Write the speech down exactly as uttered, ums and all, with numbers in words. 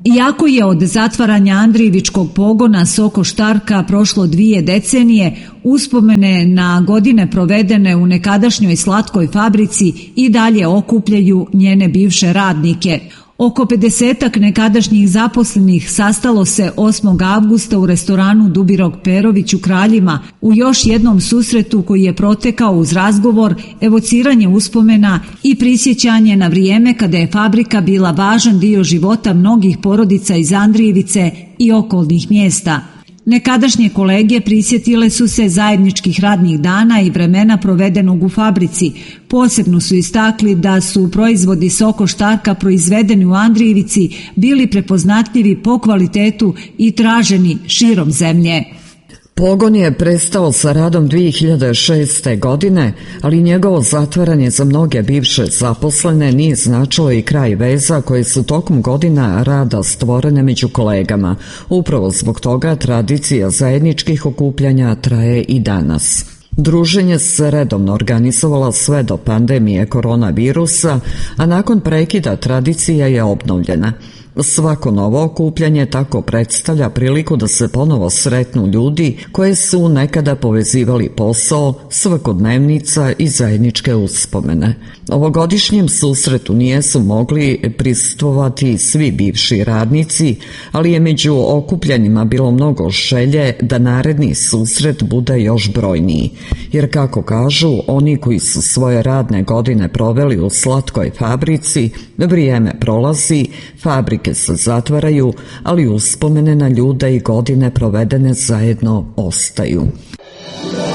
Iako je od zatvaranja Andrijevičkog pogona Soko Štarka prošlo dvije decenije, uspomene na godine provedene u nekadašnjoj slatkoj fabrici i dalje okupljaju njene bivše radnike. Oko pedesetak nekadašnjih zaposlenih sastalo se osmog avgusta u restoranu Dubirog Perović u Kraljima u još jednom susretu koji je protekao uz razgovor, evociranje uspomena i prisjećanje na vrijeme kada je fabrika bila važan dio života mnogih porodica iz Andrijevice i okolnih mjesta. Nekadašnje kolege prisjetile su se zajedničkih radnih dana i vremena provedenog u fabrici. Posebno su istakli da su proizvodi Soko Štarka proizvedeni u Andrijevici bili prepoznatljivi po kvalitetu i traženi širom zemlje. Pogon je prestao sa radom dvije hiljade šeste. godine, ali njegovo zatvaranje za mnoge bivše zaposlene nije značilo i kraj veza koje su tokom godina rada stvorene među kolegama. Upravo zbog toga tradicija zajedničkih okupljanja traje i danas. Druženje se redovno organizovala sve do pandemije koronavirusa, a nakon prekida tradicija je obnovljena. Svako novo okupljanje tako predstavlja priliku da se ponovo sretnu ljudi koje su nekada povezivali posao, svakodnevnica i zajedničke uspomene. Ovogodišnjem susretu nijesu mogli prisustvovati svi bivši radnici, ali je među okupljenima bilo mnogo želje da naredni susret bude još brojniji. Jer kako kažu, oni koji su svoje radne godine proveli u slatkoj fabrici, vrijeme prolazi, fabrike se zatvaraju, ali uspomene na ljude i godine provedene zajedno ostaju.